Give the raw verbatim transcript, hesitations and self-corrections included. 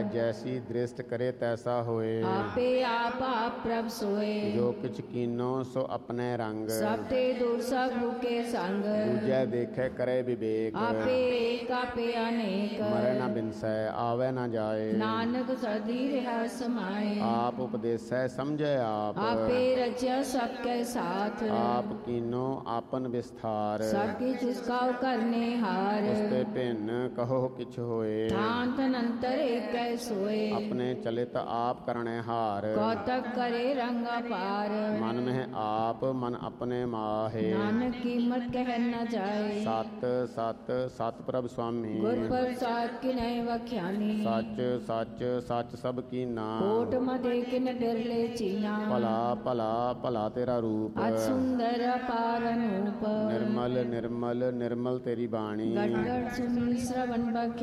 जैसी दृष्ट करे तैसा होए। आपे आप आप प्रभ सोए। जो किछ कीनो सो अपने रंग। सब ते दूर सब के संग। दूजे देखे करे विवेक। आपे एक आपे अनेक। मरे न बिनसै आवे न जाए। नानक सदी रहा समाए। आप उपदेसै समझे आप। आपे रचा सबके साथ। आप कीनो आपन विस्तार। सबकी जिसका करने हार। उसते भिन्न कहो किछ होए। थान तनंतर एक सोए। अपने चलित आप करने हार। कौतक करे रंग पार। मन में आप मन अपने माहे। नानक कीमत कह न जाए। सत सत सत प्रभ स्वामी। गुर प्रसाद की नय वख्यानी। सच सच सच सब कीना। कोट मदे किन बिरले चीना। भला भला भला तेरा रूप। अति सुंदर अपार अनूप। निर्मल निर्मल निर्मल तेरी बाणी। गट गट सुनी श्रवण बख्या।